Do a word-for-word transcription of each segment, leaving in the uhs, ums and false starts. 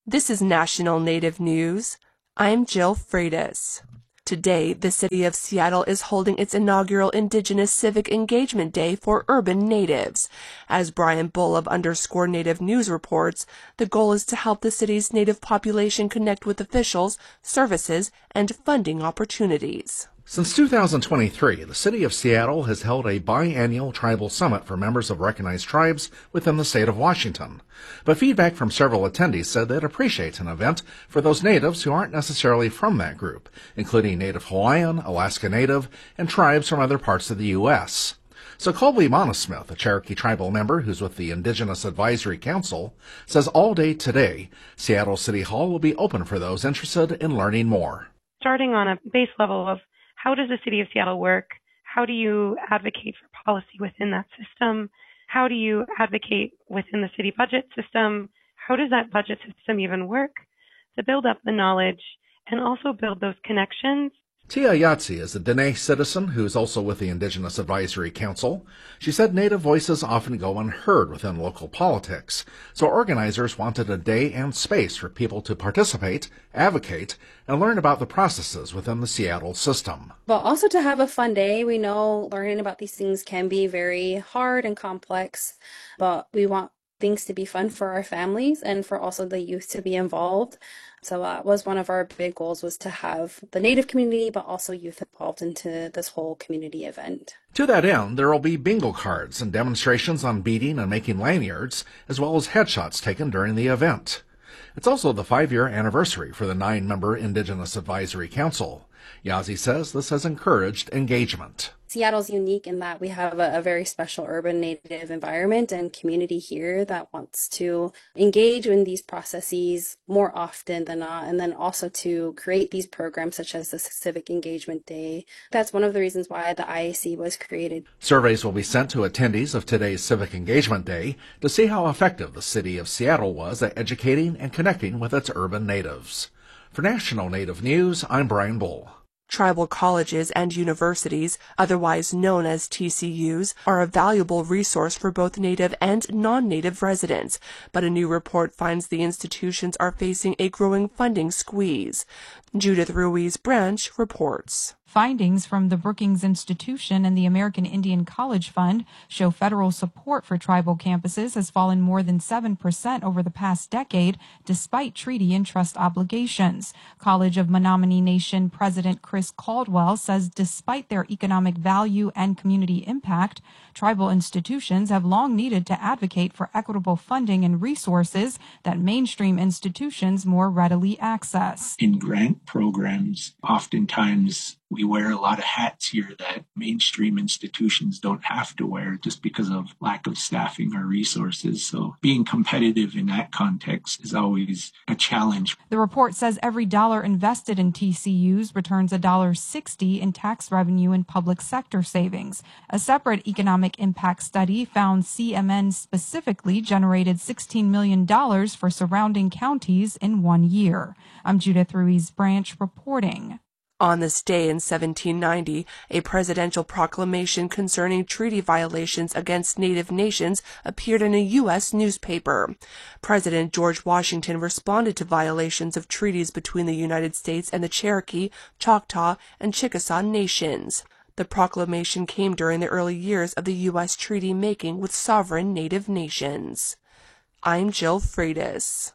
This is National Native News. I'm Jill Freitas. Today, the city of Seattle is holding its inaugural Indigenous Civic Engagement Day for urban natives. As Brian Bull of Underscore Native News reports, the goal is to help the city's native population connect with officials, services, and funding opportunities. Since two thousand twenty-three, the City of Seattle has held a biannual tribal summit for members of recognized tribes within the state of Washington. But feedback from several attendees said they'd appreciate an event for those natives who aren't necessarily from that group, including Native Hawaiian, Alaska Native, and tribes from other parts of the U S So Colby Monosmith, a Cherokee tribal member who's with the Indigenous Advisory Council, says all day today, Seattle City Hall will be open for those interested in learning more. Starting on a base level of how does the City of Seattle work? How do you advocate for policy within that system? How do you advocate within the city budget system? How does that budget system even work? To build up the knowledge and also build those connections. Tia Yahtzee is a Dene citizen who is also with the Indigenous Advisory Council. She said Native voices often go unheard within local politics, so organizers wanted a day and space for people to participate, advocate, and learn about the processes within the Seattle system. But also to have a fun day. We know learning about these things can be very hard and complex, but we want things to be fun for our families and for also the youth to be involved. So that uh, was one of our big goals, was to have the Native community, but also youth involved into this whole community event. To that end, there will be bingo cards and demonstrations on beading and making lanyards, as well as headshots taken during the event. It's also the five-year anniversary for the nine-member Indigenous Advisory Council. Yazzie says this has encouraged engagement. Seattle's unique in that we have a, a very special urban native environment and community here that wants to engage in these processes more often than not, and then also to create these programs such as the Civic Engagement Day. That's one of the reasons why the I A C was created. Surveys will be sent to attendees of today's Civic Engagement Day to see how effective the city of Seattle was at educating and connecting with its urban natives. For National Native News, I'm Brian Bull. Tribal colleges and universities, otherwise known as T C Us, are a valuable resource for both Native and non-Native residents, but a new report finds the institutions are facing a growing funding squeeze. Judith Ruiz Branch reports. Findings from the Brookings Institution and the American Indian College Fund show federal support for tribal campuses has fallen more than seven percent over the past decade, despite treaty and trust obligations. College of Menominee Nation President Chris Caldwell says despite their economic value and community impact, tribal institutions have long needed to advocate for equitable funding and resources that mainstream institutions more readily access. In grant programs, oftentimes we wear a lot of hats here that mainstream institutions don't have to wear just because of lack of staffing or resources. So being competitive in that context is always a challenge. The report says every dollar invested in T C Us returns one dollar sixty in tax revenue and public sector savings. A separate economic impact study found C M N specifically generated sixteen million dollars for surrounding counties in one year. I'm Judith Ruiz Branch reporting. On this day in seventeen ninety, a presidential proclamation concerning treaty violations against Native nations appeared in a U S newspaper. President George Washington responded to violations of treaties between the United States and the Cherokee, Choctaw, and Chickasaw nations. The proclamation came during the early years of the U S treaty making with sovereign Native nations. I'm Jill Freitas.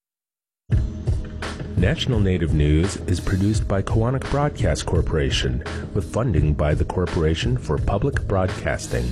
National Native News is produced by Koahnic Broadcast Corporation with funding by the Corporation for Public Broadcasting.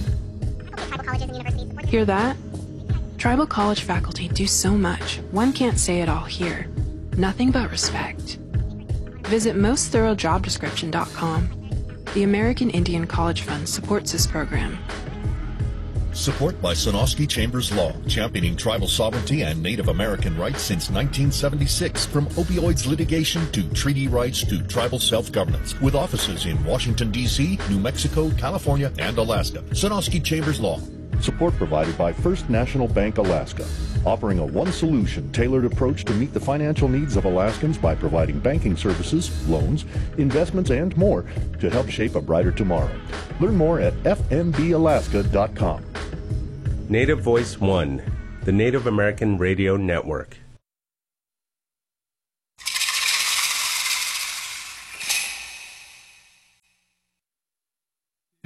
Hear that? Tribal college faculty do so much, one can't say it all here. Nothing but respect. Visit most thorough job description dot com. The American Indian College Fund supports this program. Support by Sonosky Chambers Law, championing tribal sovereignty and Native American rights since nineteen seventy-six. From opioids litigation to treaty rights to tribal self-governance. With offices in Washington, D C, New Mexico, California, and Alaska. Sonosky Chambers Law. Support provided by First National Bank Alaska, offering a one-solution tailored approach to meet the financial needs of Alaskans by providing banking services, loans, investments, and more to help shape a brighter tomorrow. Learn more at f n b alaska dot com. Native Voice One, the Native American Radio Network.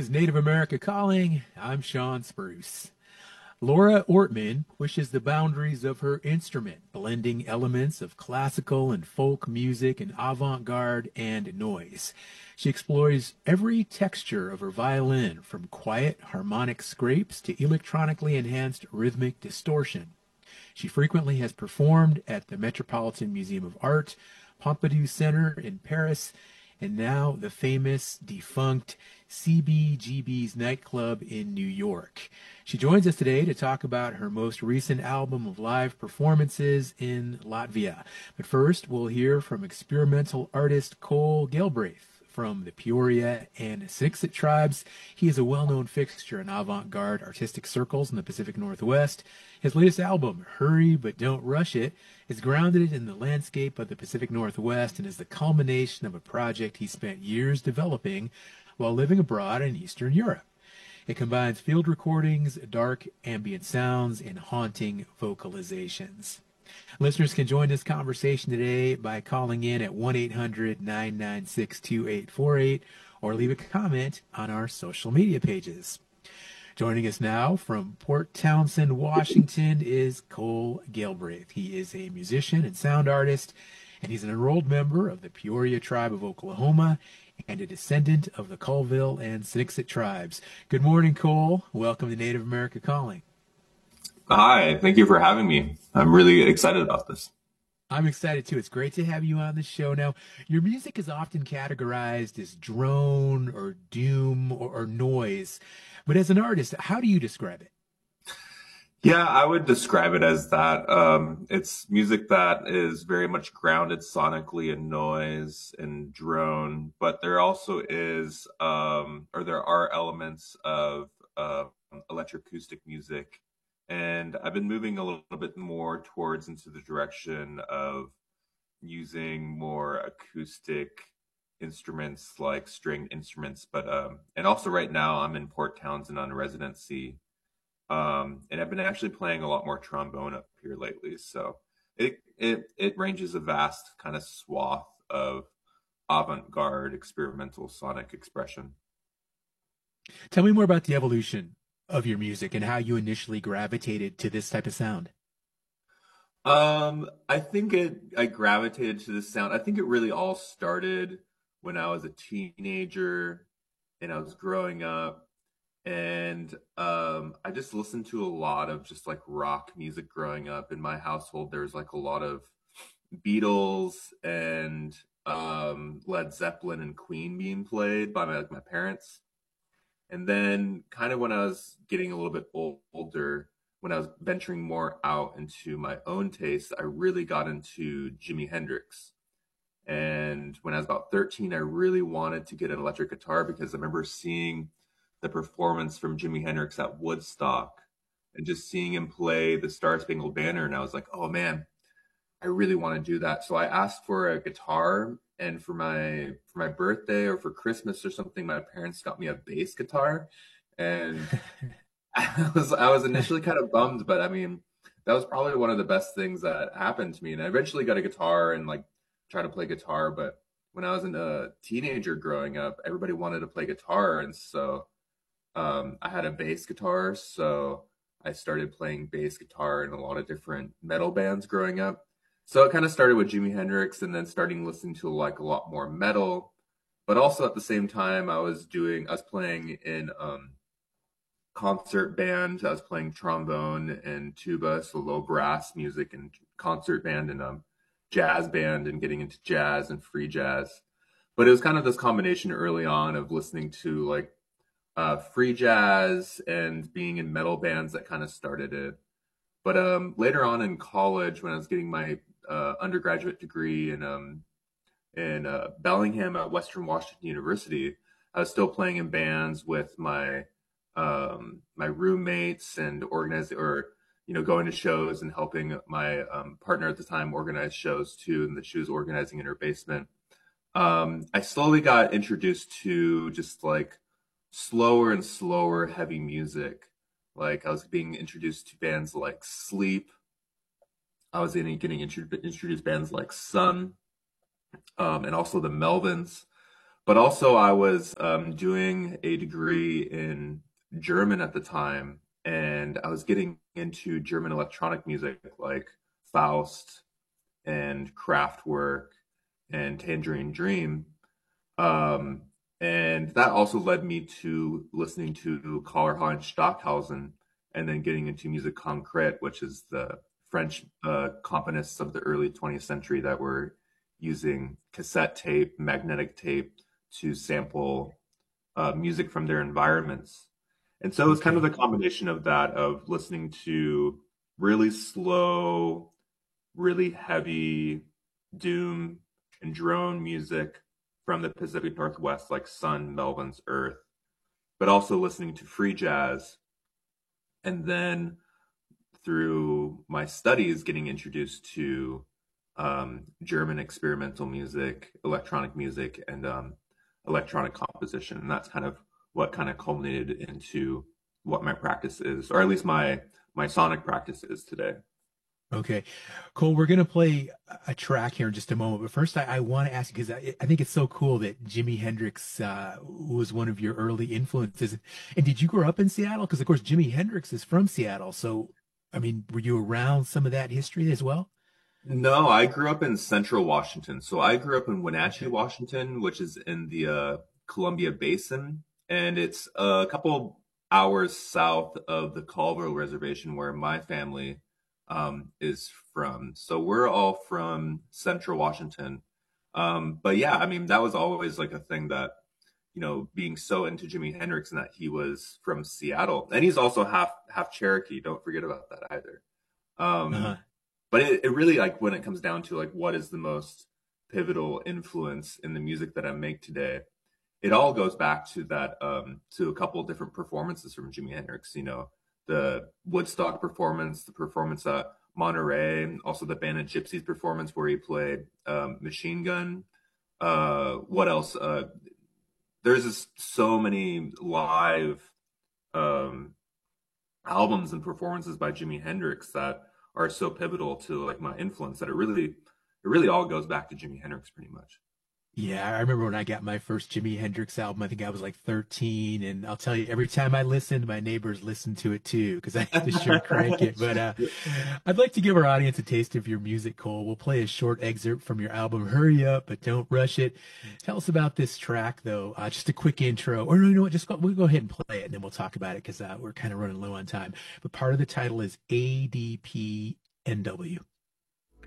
is Native America Calling. I'm Sean Spruce. Laura Ortman pushes the boundaries of her instrument, blending elements of classical and folk music and avant-garde and noise. She explores every texture of her violin, from quiet harmonic scrapes to electronically enhanced rhythmic distortion. She frequently has performed at the Metropolitan Museum of Art, Pompidou Center in Paris, and now the famous defunct C B G B's nightclub in New York. She joins us today to talk about her most recent album of live performances in Latvia. But first, we'll hear from experimental artist Cole Galbraith from the Peoria and Siksika tribes. He is a well-known fixture in avant-garde artistic circles in the Pacific Northwest. His latest album, Hurry But Don't Rush It, is grounded in the landscape of the Pacific Northwest and is the culmination of a project he spent years developing while living abroad in Eastern Europe. It combines field recordings, dark ambient sounds, and haunting vocalizations. Listeners can join this conversation today by calling in at one eight hundred nine nine six two eight four eight or leave a comment on our social media pages. Joining us now from Port Townsend, Washington, is Cole Galbraith. He is a musician and sound artist, and he's an enrolled member of the Peoria tribe of Oklahoma and a descendant of the Colville and Siksika tribes. Good morning, Cole. Welcome to Native America Calling. Hi, thank you for having me. I'm really excited about this. I'm excited too. It's great to have you on the show. Now, your music is often categorized as drone or doom or, or noise, but as an artist, how do you describe it? Yeah, I would describe it as that. Um, it's music that is very much grounded sonically in noise and drone, but there also is, um, or there are elements of uh, electroacoustic music. And I've been moving a little bit more towards into the direction of using more acoustic instruments like stringed instruments. But um, and also right now I'm in Port Townsend on residency. Um, and I've been actually playing a lot more trombone up here lately. So it it it ranges a vast kind of swath of avant-garde experimental sonic expression. Tell me more about the evolution of your music and how you initially gravitated to this type of sound. Um, I think it, I gravitated to this sound. I think it really all started when I was a teenager and I was growing up, and um, I just listened to a lot of just like rock music growing up. In my household, there's like a lot of Beatles and um, Led Zeppelin and Queen being played by my, like my parents. And then kind of when I was getting a little bit older, when I was venturing more out into my own taste, I really got into Jimi Hendrix. And when I was about thirteen, I really wanted to get an electric guitar because I remember seeing the performance from Jimi Hendrix at Woodstock and just seeing him play the Star Spangled Banner. And I was like, oh man, I really want to do that. So I asked for a guitar, and for my for my birthday or for Christmas or something, my parents got me a bass guitar. And I was I was initially kind of bummed, but I mean, that was probably one of the best things that happened to me. And I eventually got a guitar and like tried to play guitar. But when I was a teenager growing up, everybody wanted to play guitar, and so um, I had a bass guitar. So I started playing bass guitar in a lot of different metal bands growing up. So it kind of started with Jimi Hendrix and then starting listening to like a lot more metal. But also at the same time, I was doing, I was playing in um, concert band. I was playing trombone and tuba, so low brass music, and concert band and um, jazz band, and getting into jazz and free jazz. But it was kind of this combination early on of listening to like uh, free jazz and being in metal bands that kind of started it. But um, later on in college, when I was getting my uh, undergraduate degree in um, in uh, Bellingham at Western Washington University, I was still playing in bands with my um, my roommates and organizing, or you know, going to shows and helping my um, partner at the time organize shows too, and that she was organizing in her basement. Um, I slowly got introduced to just like slower and slower heavy music. Like I was being introduced to bands like Sleep. I was getting, getting intro, introduced bands like Sun, um, and also the Melvins. but also I was um, doing a degree in German at the time, and I was getting into German electronic music like Faust and Kraftwerk and Tangerine Dream. Um, and that also led me to listening to Karl-Heinz Stockhausen and then getting into musique concrète, which is the French uh, componists of the early twentieth century that were using cassette tape, magnetic tape to sample uh, music from their environments. And so it's kind of the combination of that, of listening to really slow, really heavy doom and drone music from the Pacific Northwest, like Sun, Melvin's Earth, but also listening to free jazz. And then through my studies, getting introduced to um, German experimental music, electronic music, and um, electronic composition. And that's kind of what kind of culminated into what my practice is, or at least my my sonic practice is today. Okay, Cole, we're going to play a track here in just a moment. But first, I, I want to ask you, because I, I think it's so cool that Jimi Hendrix uh, was one of your early influences. And did you grow up in Seattle? Because, of course, Jimi Hendrix is from Seattle. So, I mean, were you around some of that history as well? No, I grew up in Central Washington. So I grew up in Wenatchee, Washington, which is in the uh, Columbia Basin. And it's a couple hours south of the Colville Reservation, where my family um, is from. So we're all from Central Washington. Um, but yeah, I mean, that was always like a thing that, you know, being so into Jimi Hendrix and that he was from Seattle, and he's also half, half Cherokee. Don't forget about that either. Um, uh-huh. But it, it really, like, when it comes down to like, what is the most pivotal influence in the music that I make today, it all goes back to that, um, to a couple of different performances from Jimi Hendrix, you know, the Woodstock performance, the performance at Monterey, also the Band of Gypsys performance where he played um, Machine Gun. Uh, what else? Uh, there's just so many live um, albums and performances by Jimi Hendrix that are so pivotal to like my influence that it really, it really all goes back to Jimi Hendrix pretty much. Yeah, I remember when I got my first Jimi Hendrix album, I think I was like thirteen, and I'll tell you, every time I listened, my neighbors listened to it too, because I had to sure crank it. But uh, I'd like to give our audience a taste of your music, Cole. We'll play a short excerpt from your album, Hurry Up, But Don't Rush It. Tell us about this track, though. Uh, just a quick intro. Or no, you know what, just go, we'll go ahead and play it, and then we'll talk about it, because uh, we're kind of running low on time. But part of the title is A D P N W.